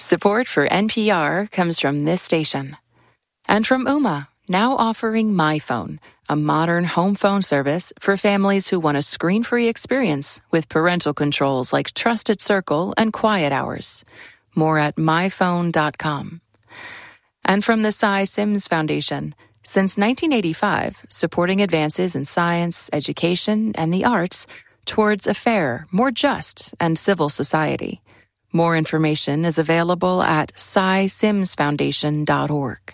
Support for NPR comes from this station. And from Ooma, now offering MyPhone, a modern home phone service for families who want a screen-free experience with parental controls like Trusted Circle and Quiet Hours. More at myphone.com. And from the Cy Sims Foundation, since 1985, supporting advances in science, education, and the arts towards a fair, more just, and civil society. More information is available at cysimsfoundation.org.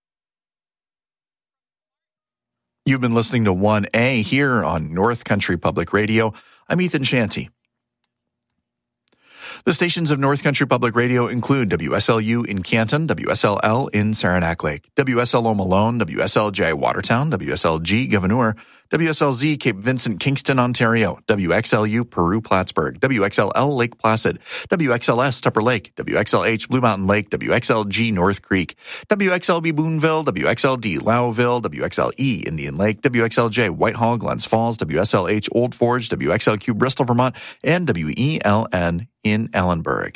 You've been listening to 1A here on North Country Public Radio. I'm Ethan Shanty. The stations of North Country Public Radio include WSLU in Canton, WSLL in Saranac Lake, WSLO Malone, WSLJ Watertown, WSLG Gouverneur, WSLZ Cape Vincent Kingston, Ontario, WXLU Peru Plattsburgh, WXLL Lake Placid, WXLS Tupper Lake, WXLH Blue Mountain Lake, WXLG North Creek, WXLB Boonville, WXLD Lowville, WXLE Indian Lake, WXLJ Whitehall Glens Falls, WSLH Old Forge, WXLQ Bristol, Vermont, and WELN in Ellenburg.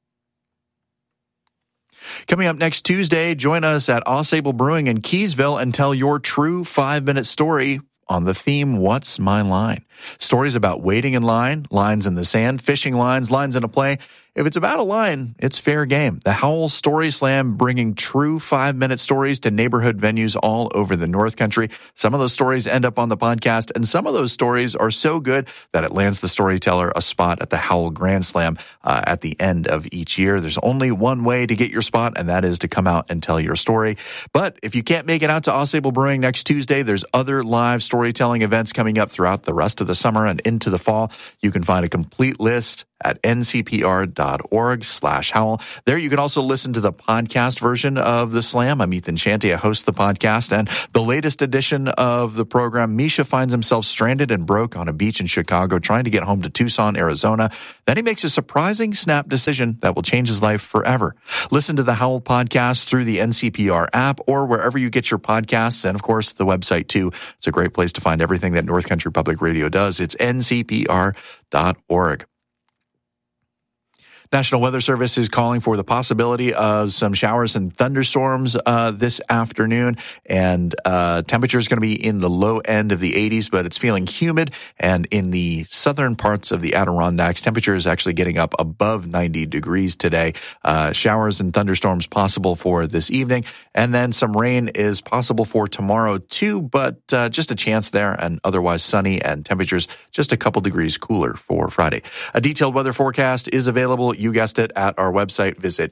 Coming up next Tuesday, join us at Ausable Brewing in Keysville and tell your true 5-minute story on the theme, What's My Line? Stories about waiting in line, lines in the sand, fishing lines, lines in a play. If it's about a line, it's fair game. The Howell Story Slam, bringing true 5-minute stories to neighborhood venues all over the North Country. Some of those stories end up on the podcast, and some of those stories are so good that it lands the storyteller a spot at the Howell Grand Slam at the end of each year. There's only one way to get your spot, and that is to come out and tell your story. But if you can't make it out to Ausable Brewing next Tuesday, there's other live storytelling events coming up throughout the rest of the summer and into the fall. You can find a complete list at ncpr.org/Howell. There you can also listen to the podcast version of the Slam. I'm Ethan Shanty. I host the podcast, and the latest edition of the program, Misha finds himself stranded and broke on a beach in Chicago trying to get home to Tucson, Arizona. Then he makes a surprising snap decision that will change his life forever. Listen to the Howell podcast through the NCPR app or wherever you get your podcasts, and of course the website too. It's a great place to find everything that North Country Public Radio does. It's ncpr.org. National Weather Service is calling for the possibility of some showers and thunderstorms this afternoon, and temperature is going to be in the low end of the 80s, but it's feeling humid, and in the southern parts of the Adirondacks, temperature is actually getting up above 90 degrees today. Showers and thunderstorms possible for this evening, and then some rain is possible for tomorrow too, but just a chance there, and otherwise sunny, and temperatures just a couple degrees cooler for Friday. A detailed weather forecast is available, you guessed it, at our website. Visit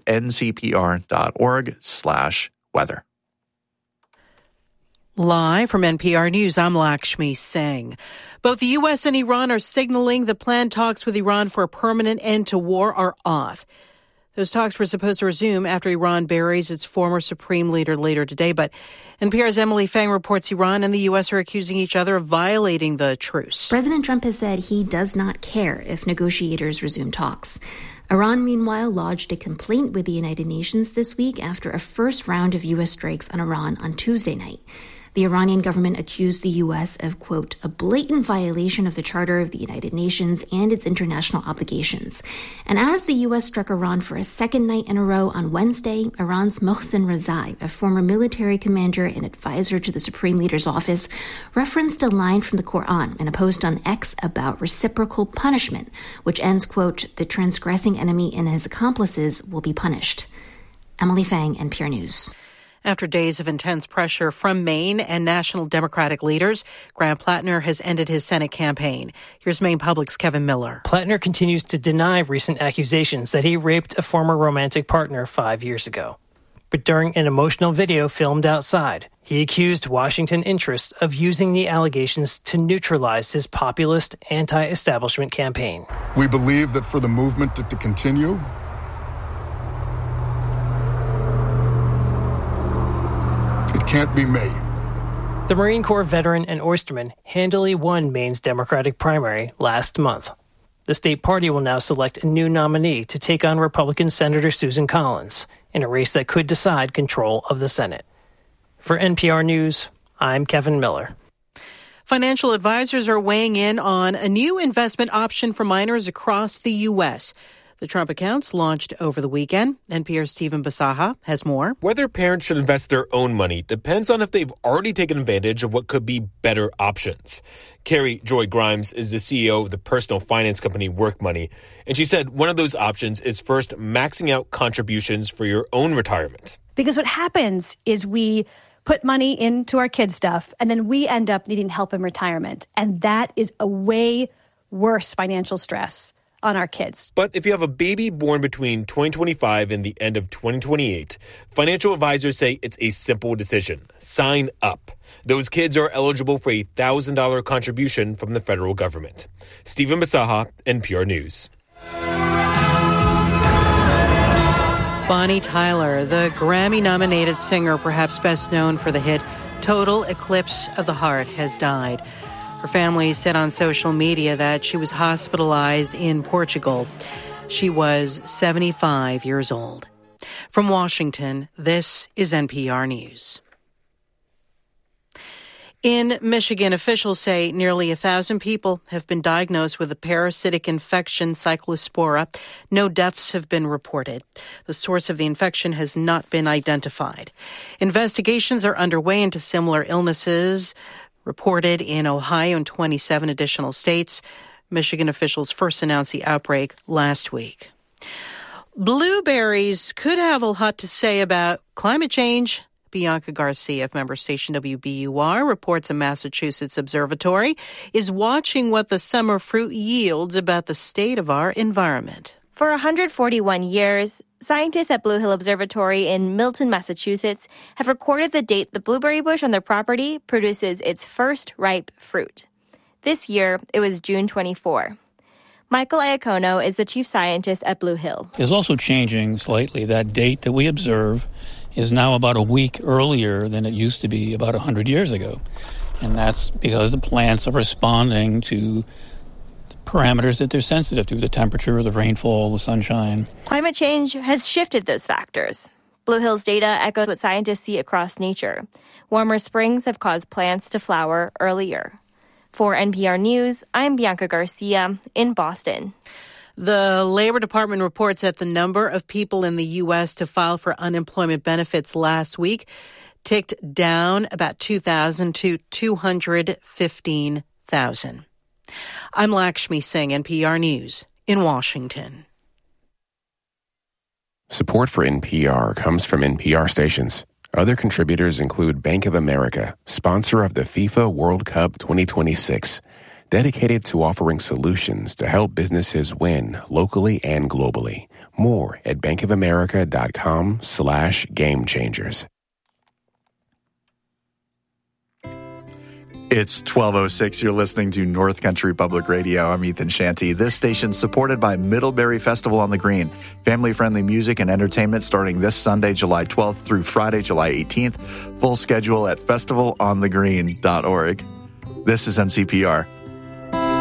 ncpr.org/weather. Live from NPR News, I'm Lakshmi Singh. Both the U.S. and Iran are signaling the planned talks with Iran for a permanent end to war are off. Those talks were supposed to resume after Iran buries its former supreme leader later today, but NPR's Emily Fang reports Iran and the U.S. are accusing each other of violating the truce. President Trump has said he does not care if negotiators resume talks. Iran, meanwhile, lodged a complaint with the United Nations this week after a first round of U.S. strikes on Iran on Tuesday night. The Iranian government accused the U.S. of, quote, a blatant violation of the Charter of the United Nations and its international obligations. And as the U.S. struck Iran for a second night in a row on Wednesday, Iran's Mohsen Rezai, a former military commander and advisor to the Supreme Leader's office, referenced a line from the Quran in a post on X about reciprocal punishment, which ends, quote, the transgressing enemy and his accomplices will be punished. Emily Fang, NPR News. After days of intense pressure from Maine and national Democratic leaders, Grant Plattner has ended his Senate campaign. Here's Maine Public's Kevin Miller. Plattner continues to deny recent accusations that he raped a former romantic partner 5 years ago. But during an emotional video filmed outside, he accused Washington interests of using the allegations to neutralize his populist, anti-establishment campaign. We believe that for the movement to continue, can't be made. The Marine Corps veteran and oysterman handily won Maine's Democratic primary last month. The state party will now select a new nominee to take on Republican Senator Susan Collins in a race that could decide control of the Senate. For NPR News, I'm Kevin Miller. Financial advisors are weighing in on a new investment option for minors across the U.S. The Trump accounts launched over the weekend. NPR's Stephen Basaha has more. Whether parents should invest their own money depends on if they've already taken advantage of what could be better options. Carrie Joy Grimes is the CEO of the personal finance company Work Money, and she said one of those options is first maxing out contributions for your own retirement. Because what happens is we put money into our kids' stuff, and then we end up needing help in retirement. And that is a way worse financial stress on our kids. But if you have a baby born between 2025 and the end of 2028, financial advisors say it's a simple decision. Sign up. Those kids are eligible for a $1,000 contribution from the federal government. Stephen Basaha, NPR News. Bonnie Tyler, the Grammy-nominated singer, perhaps best known for the hit Total Eclipse of the Heart, has died. Her family said on social media that she was hospitalized in Portugal. She was 75 years old. From Washington, this is NPR News. In Michigan, officials say nearly 1,000 people have been diagnosed with a parasitic infection, Cyclospora. No deaths have been reported. The source of the infection has not been identified. Investigations are underway into similar illnesses reported in Ohio and 27 additional states. Michigan officials first announced the outbreak last week. Blueberries could have a lot to say about climate change. Bianca Garcia of member station WBUR reports a Massachusetts observatory is watching what the summer fruit yields about the state of our environment. For 141 years, scientists at Blue Hill Observatory in Milton, Massachusetts, have recorded the date the blueberry bush on their property produces its first ripe fruit. This year, it was June 24. Michael Iacono is the chief scientist at Blue Hill. It's also changing slightly. That date that we observe is now about a week earlier than it used to be about 100 years ago. And that's because the plants are responding to parameters that they're sensitive to, the temperature, the rainfall, the sunshine. Climate change has shifted those factors. Blue Hill's data echoes what scientists see across nature. Warmer springs have caused plants to flower earlier. For NPR News, I'm Bianca Garcia in Boston. The Labor Department reports that the number of people in the U.S. to file for unemployment benefits last week ticked down about 2,000 to 215,000. I'm Lakshmi Singh, NPR News in Washington. Support for NPR comes from NPR stations. Other contributors include Bank of America, sponsor of the FIFA World Cup 2026, dedicated to offering solutions to help businesses win locally and globally. More at bankofamerica.com/gamechangers. It's 12:06. You're listening to North Country Public Radio. I'm Ethan Shanty. This station's supported by Middlebury Festival on the Green. Family-friendly music and entertainment starting this Sunday, July 12th through Friday, July 18th. Full schedule at festivalonthegreen.org. This is NCPR.